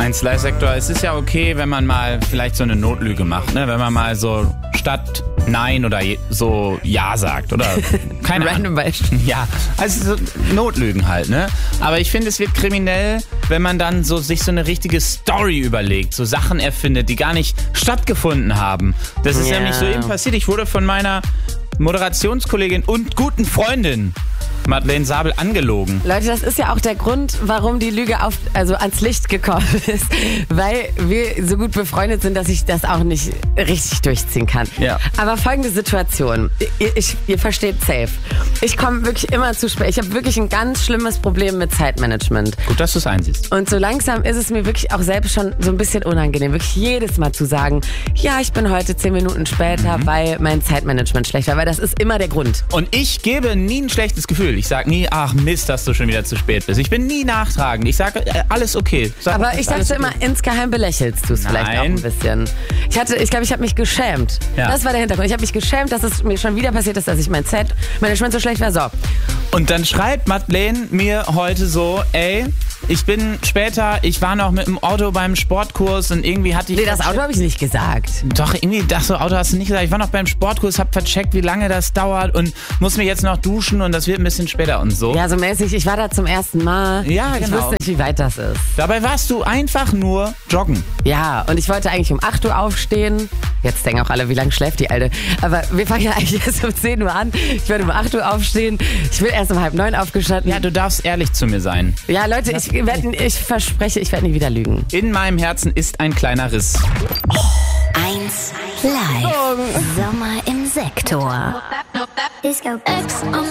Ein Slice-Sektor, es ist ja okay, wenn man mal vielleicht so eine Notlüge macht, ne? Wenn man mal so statt Nein oder so Ja sagt, oder? Keine Random Beispiel. Ja, also so Notlügen halt, ne? Aber ich finde, es wird kriminell, wenn man dann so sich so eine richtige Story überlegt, so Sachen erfindet, die gar nicht stattgefunden haben. Das ist nämlich so eben passiert. Ich wurde von meiner Moderationskollegin und guten Freundin Madeleine Sabel angelogen. Leute, das ist ja auch der Grund, warum die Lüge ans Licht gekommen ist. Weil wir so gut befreundet sind, dass ich das auch nicht richtig durchziehen kann. Ja. Aber folgende Situation. Ihr versteht safe. Ich komme wirklich immer zu spät. Ich habe wirklich ein ganz schlimmes Problem mit Zeitmanagement. Gut, dass du es einsiehst. Und so langsam ist es mir wirklich auch selbst schon so ein bisschen unangenehm. Wirklich jedes Mal zu sagen, ja, ich bin heute 10 Minuten später, weil mein Zeitmanagement schlecht war. Weil das ist immer der Grund. Und ich gebe nie ein schlechtes Gefühl. Ich sage nie, ach Mist, dass du schon wieder zu spät bist. Ich bin nie nachtragend. Ich sage, alles okay. Aber ich dachte immer, insgeheim belächelst du es vielleicht auch ein bisschen. Ich glaube, ich habe mich geschämt. Ja. Das war der Hintergrund. Ich habe mich geschämt, dass es mir schon wieder passiert ist, dass ich mein Zeitmanagement so schlecht war. So. Und dann schreibt Madeleine mir heute so, ey, ich bin später, ich war noch mit dem Auto beim Sportkurs und irgendwie hatte ich... Nee, das Auto habe ich nicht gesagt. Doch, irgendwie, das so Auto hast du nicht gesagt. Ich war noch beim Sportkurs, hab vercheckt, wie lange das dauert und muss mir jetzt noch duschen und das wird ein bisschen später und so. Ja, so mäßig. Ich war da zum ersten Mal. Ja, Ich genau. wusste nicht, wie weit das ist. Dabei warst du einfach nur joggen. Ja, und ich wollte eigentlich um 8 Uhr aufstehen. Jetzt denken auch alle, wie lange schläft die Alte. Aber wir fangen ja eigentlich erst um 10 Uhr an. Ich wollte um 8 Uhr aufstehen. Ich bin erst um 8:30 aufgestanden. Ja, du darfst ehrlich zu mir sein. Ja, Leute, ich verspreche, ich werde nie wieder lügen. In meinem Herzen ist ein kleiner Riss. 1 Live. Sommer im Sektor. Disco X on